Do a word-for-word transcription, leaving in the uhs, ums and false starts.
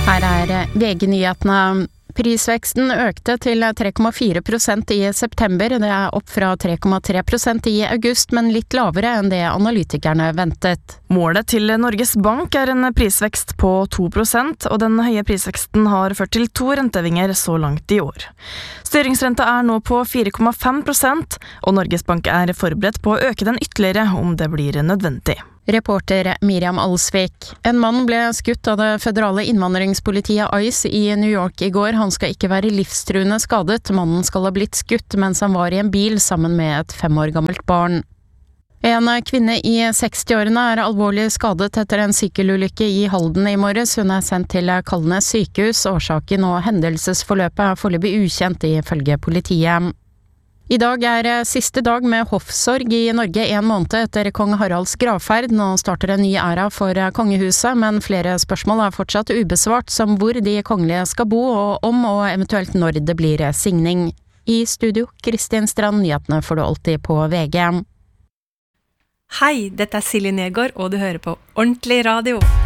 Her er V G-nyhetene. Prisveksten økte til tre komma fire prosent i september. Det er opp fra tre komma tre prosent i august, men litt lavere enn det analytikerne ventet. Målet til Norges Bank er en prisvekst på to prosent, og den høye prisveksten har ført til to rentevinger så langt i år. Styringsrenta er nå på fire komma fem prosent, og Norges Bank er forberedt på å øke den ytterligere om det blir nødvendig. Reporter Miriam Alsvik. En mann ble skutt av det føderale innvandringspolitiet ICE i New York i går. Han skal ikke være livstruende skadet. Mannen skal ha blitt skutt mens han var i en bil sammen med et fem år gammelt barn. En kvinne i sekstiårene er alvorlig skadet etter en sykkelulykke i Halden i morges. Hun er sendt til Kalnes sykehus. Årsaken og hendelsesforløpet er foreløpig ukjent ifølge politiet. I dag er siste dag med hoffsorg i Norge en måned etter kong Haralds gravferd. Nå starter en ny æra for kongehuset, men flere spørsmål er fortsatt ubesvart, som hvor de kongelige skal bo, og om og eventuelt når det blir signing. I studio, Kristin Strand, nyhetene får du alltid på V G. Hei, dette er Silje Nergård, og du hører på Ordentlig Radio.